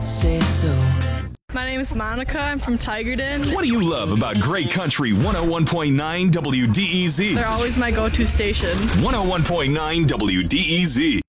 say so. My name is Monica. I'm from Tigerton. What do you love about Great Country 101.9 WDEZ? They're always my go-to station. 101.9 WDEZ.